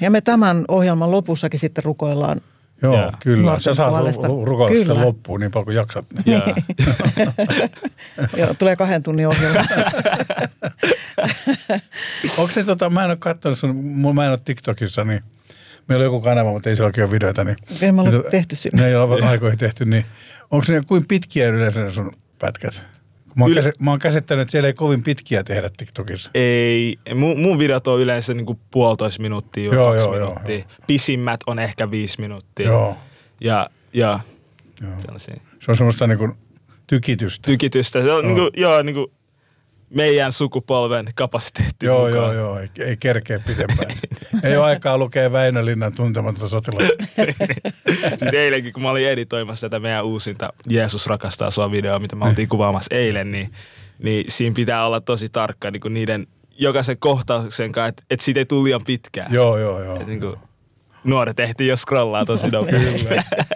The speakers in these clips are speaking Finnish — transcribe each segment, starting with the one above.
Ja me tämän ohjelman lopussakin sitten rukoillaan. Joo, kyllä. Sä saat rukoilla sitä loppuun niin paljon kuin jaksat. Joo, tulee 2 tunnin ohjelma. Onko se mä en ole katsonut mä en ole TikTokissa, niin meillä on joku kanava, mutta ei siellä oikein ole videoita. Niin, ei me ole tehty sinne. Ne ei ole aikoihin tehty, niin onko ne kuin pitkiä yleensä sun pätkät? Mä oon käsittänyt, että siellä ei kovin pitkiä tehdä TikTokissa. Ei, mun videot on yleensä niin kuin 1,5 minuuttia, 2 minuuttia. Joo. Pisimmät on ehkä 5 minuuttia. Joo. Ja sellaisia. Se on semmoista niin kuin tykitystä. Se on niin kuin meidän sukupolven kapasiteetti mukaan. Joo, ei kerkeä pitempään. Ei ole aikaa lukea Väinö Linnan Tuntematonta sotilasta. Siis eilenkin, kun mä olin editoimassa tätä meidän uusinta Jeesus rakastaa sua -videoa, mitä mä oltiin kuvaamassa eilen, niin siinä pitää olla tosi tarkka niin kuin niiden jokaisen kohtauksen kanssa, että siitä ei tule liian pitkään. Joo. Että niin kuin nuoret ehtii jo scrollaa tosi nopeasti.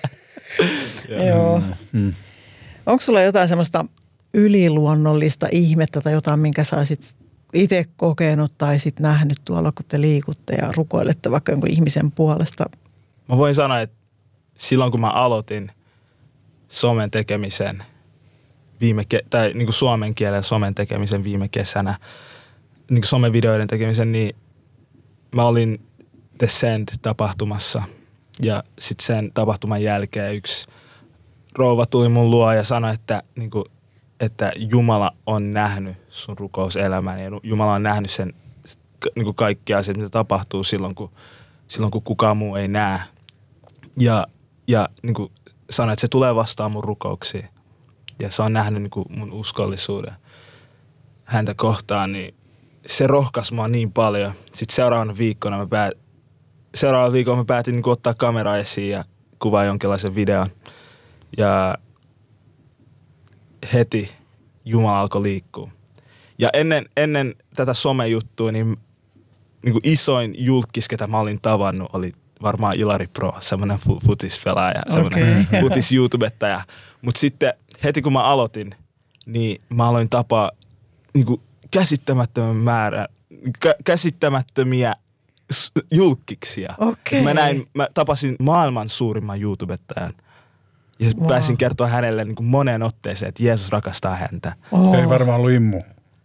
Joo. Onko sulla jotain semmoista yliluonnollista ihmettä tai jotain, minkä sä olisit itse kokenut tai sit nähnyt tuolla, kun te liikutte ja rukoilette vaikka jonkun ihmisen puolesta? Mä voin sanoa, että silloin kun mä aloitin somen tekemisen tai niin kuin suomen kielen somen tekemisen viime kesänä, niin kuin somevideoiden tekemisen, niin mä olin The Send-tapahtumassa ja sitten sen tapahtuman jälkeen yksi rouva tuli mun luo ja sanoi, että Jumala on nähnyt sun rukouselämän ja Jumala on nähnyt sen niin kuin kaikki asiat, mitä tapahtuu silloin, kun kukaan muu ei näe. Ja niin kuin sanoi, että se tulee vastaan mun rukouksiin. Ja se on nähnyt niin kuin mun uskollisuuden häntä kohtaan, niin se rohkaisi mua niin paljon. Sitten seuraavana viikolla mä päätin niin kuin ottaa kameraa esiin ja kuvaa jonkinlaisen videon. Ja heti Jumala alkoi liikkua. Ja ennen tätä somejuttua, niin kuin isoin julkkis, ketä mä olin tavannut, oli varmaan Ilari Pro, semmoinen futisfelaaja, semmoinen futis-youtubettaja. Mutta sitten heti kun mä aloitin, niin mä aloin tapaa niin kuin käsittämättömiä julkkiksia. Mä tapasin maailman suurimman YouTubettajan. Ja pääsin kertoa hänelle niin kuin moneen otteeseen, että Jeesus rakastaa häntä. Se ei varmaan ollut immu.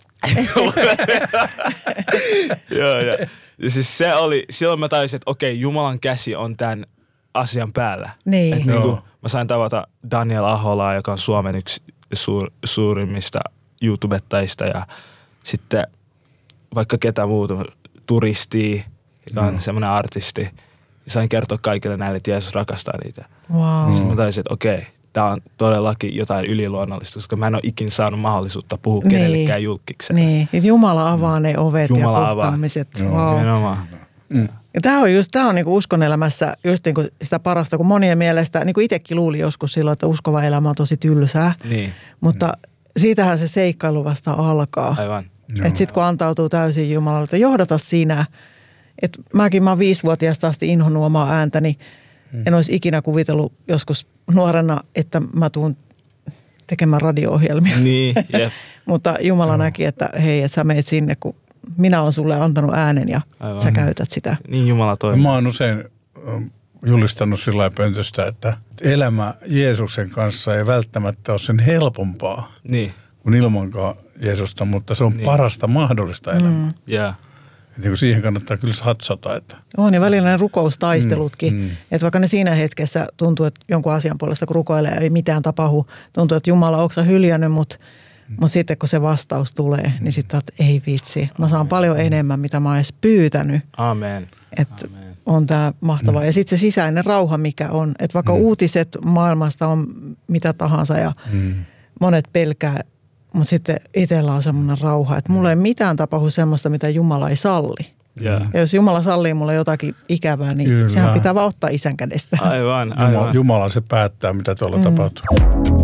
Joo. Ja siis se oli, silloin mä tajusin, että okei, Jumalan käsi on tämän asian päällä. Niin. Että niin kuin mä sain tavata Daniel Aholaa, joka on Suomen yksi suurimmista YouTubettajista. Ja sitten vaikka ketä muuta, Turistia, joka on semmoinen artisti. Ja sain kertoa kaikille näille, että Jeesus rakastaa niitä. Wow. Sitten mä taisin, että okei, tää on todellakin jotain yliluonnollista, koska mä en ole ikin saanut mahdollisuutta puhua kenellekään julkikseen. Niin, että Jumala avaa ne ovet Jumala ja kohtaamiset. Wow. Ja tämä on niinku uskon elämässä just niinku sitä parasta, kun monien mielestä, niin kuin itsekin luuli joskus silloin, että uskova elämä on tosi tylsää. Niin. Mutta siitähän se seikkailu vasta alkaa. Aivan. Että sitten kun antautuu täysin Jumalalle, että johdata sinä. Että mä oon 5-vuotiaasta asti inhonnut omaa ääntäni. En olisi ikinä kuvitellut joskus nuorena, että mä tuun tekemään radio-ohjelmia. Niin, jep. Mutta Jumala näki, että hei, että sä meet sinne, kun minä olen sulle antanut äänen ja sä käytät sitä. Niin Jumala toimii. Mä oon usein julistanut sillä lailla pöntöstä, että elämä Jeesuksen kanssa ei välttämättä ole sen helpompaa kuin ilmankaan Jeesusta, mutta se on parasta mahdollista elämää. Yeah. Niin siihen kannattaa kyllä satsata. Että. On ja välillä ne rukoustaistelutkin. Että vaikka ne siinä hetkessä tuntuu, että jonkun asian puolesta kun rukoilee ei mitään tapahdu, tuntuu, että Jumala onko sä hyljännyt, mutta sitten kun se vastaus tulee, niin sitten ei vitsi. Mä saan paljon enemmän, mitä mä oon edes pyytänyt. Amen. Että on tää mahtavaa. Ja sitten se sisäinen rauha, mikä on. Että vaikka uutiset maailmasta on mitä tahansa ja monet pelkää, mutta sitten itsellä on semmoinen rauha, että mulla ei mitään tapahdu semmoista, mitä Jumala ei salli. Yeah. Ja jos Jumala sallii mulle jotakin ikävää, niin sehän pitää vaan ottaa isän kädestä. Aivan. Jumala se päättää, mitä tuolla tapahtuu.